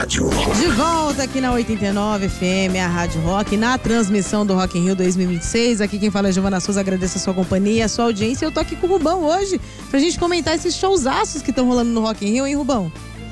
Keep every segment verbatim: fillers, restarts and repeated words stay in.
rádio. De volta aqui na oitenta e nove F M, a Rádio Rock, na transmissão do Rock in Rio dois mil e vinte e seis. Aqui quem fala é Giovana Souza, agradeço a sua companhia, a sua audiência. Eu tô aqui com o Rubão hoje pra gente comentar esses showzaços que estão rolando no Rock in Rio, hein, Rubão?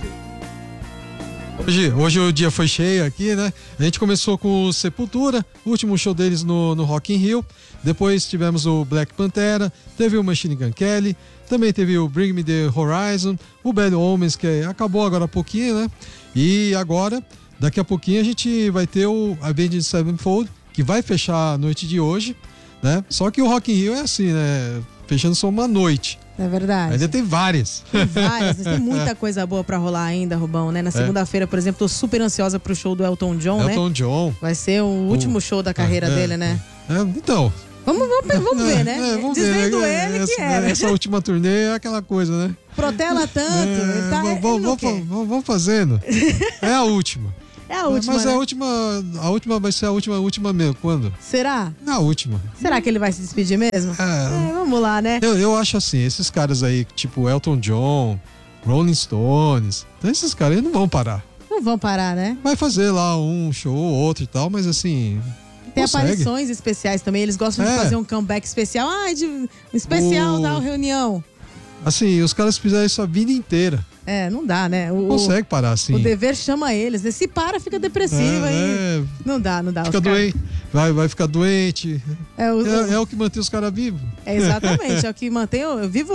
Hoje, hoje o dia foi cheio aqui, né? A gente começou com o Sepultura, o último show deles no, no Rock in Rio. Depois tivemos o Black Pantera, teve o Machine Gun Kelly, também teve o Bring Me The Horizon, o Bad Omens, que acabou agora há pouquinho, né? E agora, daqui a pouquinho, a gente vai ter o Avenged Sevenfold, que vai fechar a noite de hoje, né? Só que o Rock in Rio é assim, né? Fechando só uma noite. É verdade. Ainda tem várias. Tem várias, tem muita coisa boa pra rolar ainda, Rubão, né? Na segunda-feira, por exemplo, tô super ansiosa pro show do Elton John, Elton né? Elton John. Vai ser o último o... show da carreira é, dele, né? É, então... Vamos, vamos, vamos ver, né? É, vamos Dizendo ver, né? ele essa, que era. Essa última turnê é aquela coisa, né? Protela tanto. É, ele tá, vamos, ele vamos, não vamos, vamos fazendo. É a última. É a última, Mas né? é a última, a última vai ser a última, a última mesmo. Quando? Será? É a última. Será que ele vai se despedir mesmo? É, É, vamos lá, né? eu, eu acho assim, esses caras aí, tipo Elton John, Rolling Stones, então esses caras aí não vão parar. Não vão parar, né? Vai fazer lá um show ou outro e tal, mas assim... Tem consegue. aparições especiais também, eles gostam É. de fazer um comeback especial. Ah, de um especial O- da reunião. Assim, os caras fizeram isso a vida inteira. É, não dá, né? O, Não consegue parar assim. o dever chama eles, né? Se para, fica depressiva É, aí. é. Não dá, não dá. Fica Os cara- doente, vai, vai ficar doente. É, o- É, é o que mantém os caras vivos. é exatamente, é o que mantém o vivo